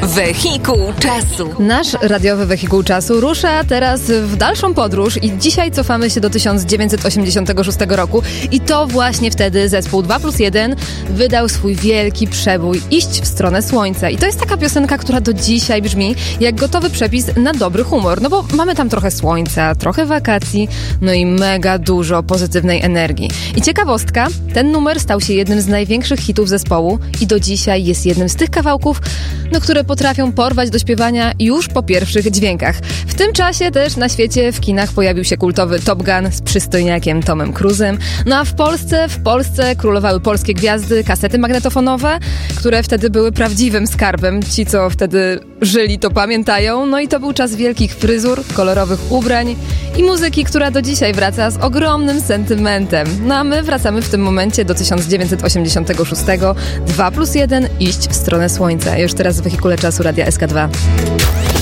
Wehikuł czasu. Nasz radiowy wehikuł czasu rusza teraz w dalszą podróż i dzisiaj cofamy się do 1986 roku i to właśnie wtedy zespół 2+1 wydał swój wielki przebój Iść w stronę słońca. I to jest taka piosenka, która do dzisiaj brzmi jak gotowy przepis na dobry humor, no bo mamy tam trochę słońca, trochę wakacji, no i mega dużo pozytywnej energii. I ciekawostka, ten numer stał się jednym z największych hitów zespołu i do dzisiaj jest jednym z tych kawałków, no, które potrafią porwać do śpiewania już po pierwszych dźwiękach. W tym czasie też na świecie w kinach pojawił się kultowy Top Gun z przystojniakiem Tomem Cruise'em. No a w Polsce królowały polskie gwiazdy, kasety magnetofonowe, które wtedy były prawdziwym skarbem. Ci, co wtedy żyli, to pamiętają. No i to był czas wielkich fryzur, kolorowych ubrań i muzyki, która do dzisiaj wraca z ogromnym sentymentem. No a my wracamy w tym momencie do 1986. 2+1 Iść w stronę słońca. Już teraz w wehikule czasu Radia SK2.